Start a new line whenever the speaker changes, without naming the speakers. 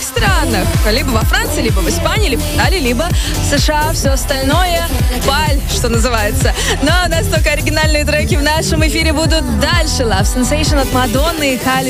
двух странах. Либо во Франции, либо в Испании, либо в Италии, либо в США. Все остальное — баль, что называется. Но у нас только оригинальные треки в нашем эфире будут дальше. Love Sensation от Мадонны и Хайли